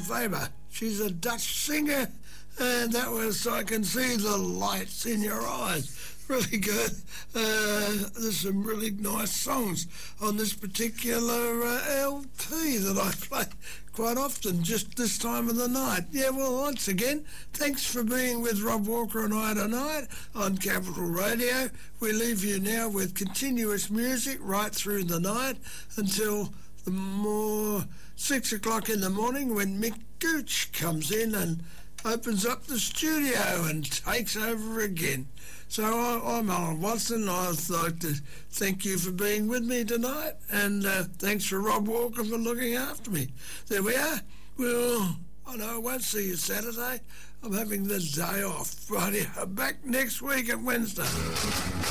Faber. She's a Dutch singer, and that was I Can See the Lights in Your Eyes. Really good. There's some really nice songs on this particular LP that I play quite often, just this time of the night. Yeah, well, once again, thanks for being with Rob Walker and I tonight on Capital Radio. We leave you now with continuous music right through the night until the more 6 o'clock in the morning when Mick Gooch comes in and opens up the studio and takes over again. So I'm Alan Watson. I'd like to thank you for being with me tonight, and thanks for Rob Walker for looking after me. There we are. Well, I know I won't see you Saturday. I'm having the day off. Right, back next week at Wednesday.